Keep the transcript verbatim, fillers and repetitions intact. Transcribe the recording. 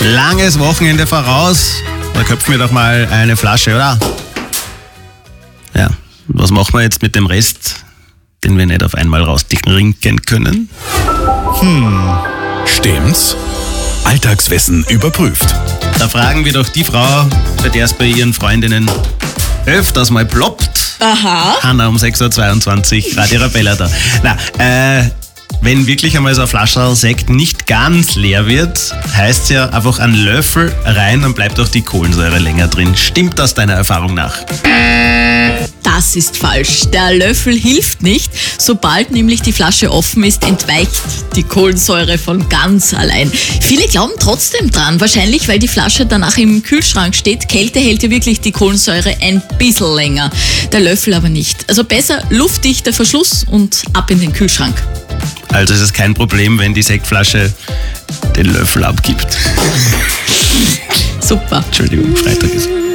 Langes Wochenende voraus. Da köpfen wir doch mal eine Flasche, oder? Ja, was machen wir jetzt mit dem Rest, den wir nicht auf einmal raustrinken können? Hm, stimmt's? Alltagswissen überprüft. Da fragen wir doch die Frau, bei der es bei ihren Freundinnen öfters mal ploppt. Aha. Hanna um sechs Uhr zweiundzwanzig, Radio Arabella da. Na, äh, wenn wirklich einmal so ein Flascherl Sekt nicht ganz leer wird, heißt es ja einfach einen Löffel rein, dann bleibt auch die Kohlensäure länger drin. Stimmt das deiner Erfahrung nach? Das ist falsch. Der Löffel hilft nicht. Sobald nämlich die Flasche offen ist, entweicht die Kohlensäure von ganz allein. Viele glauben trotzdem dran, wahrscheinlich weil die Flasche danach im Kühlschrank steht. Kälte hält ja wirklich die Kohlensäure ein bisschen länger, der Löffel aber nicht. Also besser luftdichter Verschluss und ab in den Kühlschrank. Also ist es kein Problem, wenn die Sektflasche den Löffel abgibt. Super. Entschuldigung, Freitag ist.